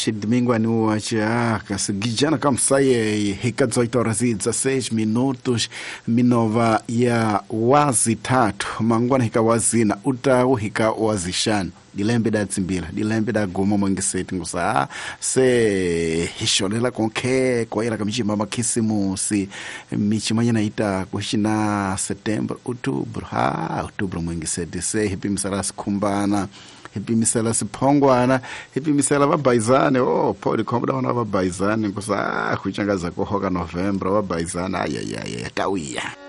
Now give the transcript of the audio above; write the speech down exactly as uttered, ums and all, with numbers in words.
Che domingo anu acha kasigijana kamsaye hika dezoito horas e dezesseis minutos minova ya wazi tatu mangwana hika wazina utawu hika wazishana dilembe da tsimbila dilembe da goma mwengiseti ngusa se hisholela konke kwa ila kamjima makisimu si michimanya naita kushina September Outubro ha Outubro mwengiseti se hipi misala sikumbana hipi misala sipongwana hipi misala wabaizane oh poli komda wana wabaizane ngusa kuchangaza kuhoka Novembra wabaizane ayayaya kawia